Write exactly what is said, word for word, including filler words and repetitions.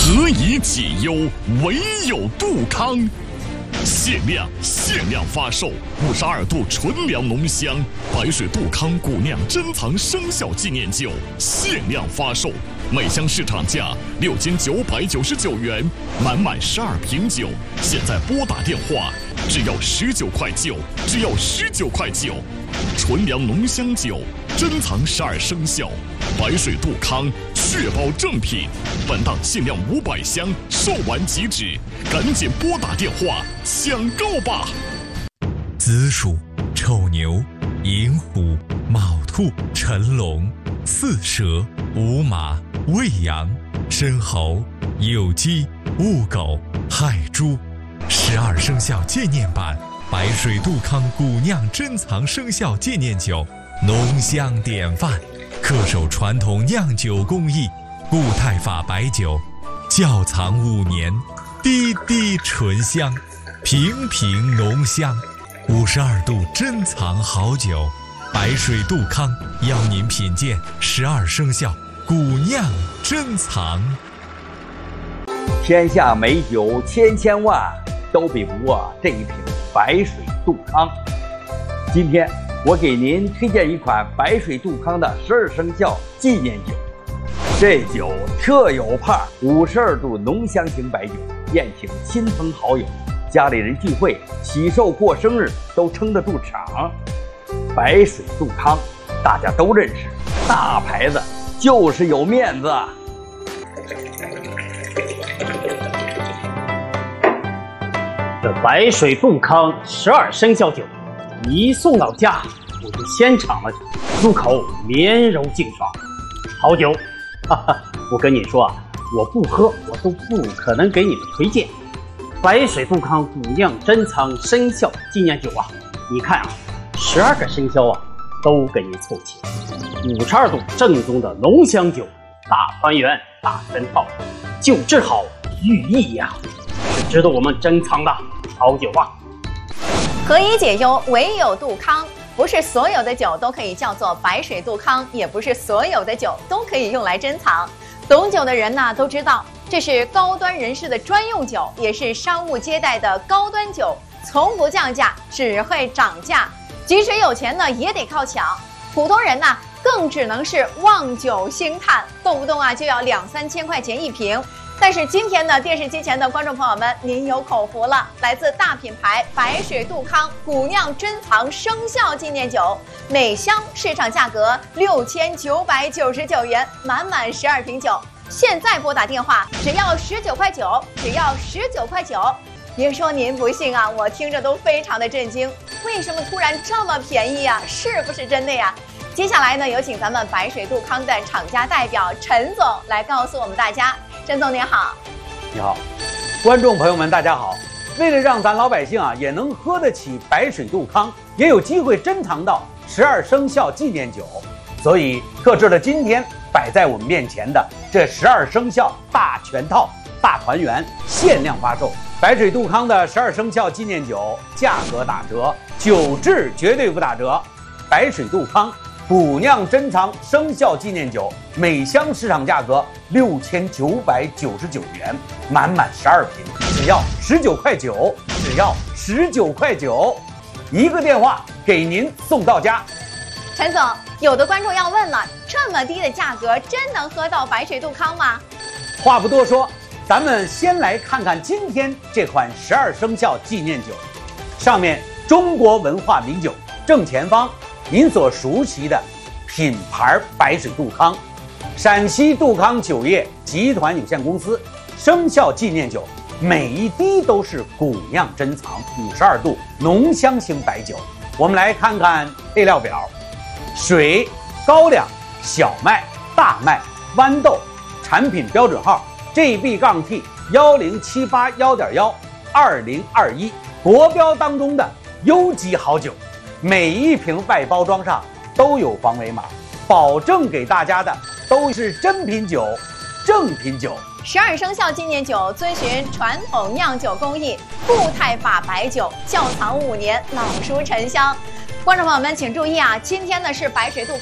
何以解忧，唯有杜康。限量限量发售五十二度纯粮浓香白水杜康古酿珍藏生肖纪念酒，限量发售，每箱市场价六千九百九十九元，满满十二瓶酒，现在拨打电话，只要十九块九，只要十九块九。纯粮浓香酒，珍藏十二生肖，白水杜康，确保正品。本档限量五百箱，售完即止，赶紧拨打电话抢购吧！ 子鼠、丑牛、寅虎、卯兔、辰龙、巳蛇、午马、未羊、申猴、酉鸡、戊狗、亥猪，十二生肖纪念版白水杜康古酿珍藏生肖纪念酒，浓香典范，恪守传统酿酒工艺，固态法白酒，窖藏五年，滴滴醇香，瓶瓶浓香，五十二度珍藏好酒，白水杜康邀您品鉴十二生肖古酿珍藏。 天下美酒千千万，都比不过这一瓶白水杜康。今天我给您推荐一款白水杜康的十二生肖纪念酒。这酒特有派，五十二度浓香型白酒，宴请亲朋好友，家里人聚会、喜寿过生日都撑得住场。白水杜康大家都认识，大牌子就是有面子。 这白水杜康十二生肖酒一送到家，我就先尝了，入口绵柔净爽，好酒。哈哈，我跟你说啊，我不喝我都不可能给你们推荐。白水杜康古酿珍藏生肖纪念酒啊，你看啊，十二个生肖啊都给你凑齐，五十二度正宗的浓香酒，大团圆大全套，酒质好寓意呀、啊，是值得我们珍藏的好酒啊。 何以解忧，唯有杜康。不是所有的酒都可以叫做白水杜康，也不是所有的酒都可以用来珍藏。懂酒的人呢都知道，这是高端人士的专用酒，也是商务接待的高端酒，从不降价，只会涨价。即使有钱呢，也得靠抢。普通人呢，更只能是望酒兴叹，动不动啊就要两三千块钱一瓶。但是今天呢，电视机前的观众朋友们，您有口福了！来自大品牌白水杜康古酿珍藏生肖纪念酒，每箱市场价格六千九百九十九元，满满十二瓶酒。现在拨打电话，只要十九块九，只要十九块九。别说您不信啊，我听着都非常的震惊。为什么突然这么便宜呀？是不是真的呀？接下来呢，有请咱们白水杜康的厂家代表陈总来告诉我们大家。陈总您好。 你好，观众朋友们大家好。为了让咱老百姓啊也能喝得起白水杜康，也有机会珍藏到十二生肖纪念酒，所以特制了今天摆在我们面前的这十二生肖大全套大团圆限量发售。白水杜康的十二生肖纪念酒价格打折，酒质绝对不打折。白水杜康古酿珍藏生肖纪念酒，每箱市场价格六千九百九十九元，满满十二瓶，只要十九块九，只要十九块九，一个电话给您送到家。 陈总，有的观众要问了，这么低的价格，真能喝到白水杜康吗？ 话不多说，咱们先来看看今天这款十二生肖纪念酒，上面中国文化名酒，正前方您所熟悉的品牌白水杜康，陕西杜康酒业集团有限公司生肖纪念酒，每一滴都是古酿珍藏五十二度浓香型白酒。我们来看看配料表：水、高粱、小麦、大麦、豌豆，产品标准号 G B T 一零七八一点一二零二一，国标当中的优级好酒。每一瓶外包装上都有防伪码，保证给大家的都是真品酒、正品酒。 十二生肖纪念酒遵循传统酿酒工艺，固态法白酒，窖藏五年，老熟沉香。观众朋友们请注意啊，今天呢是白水杜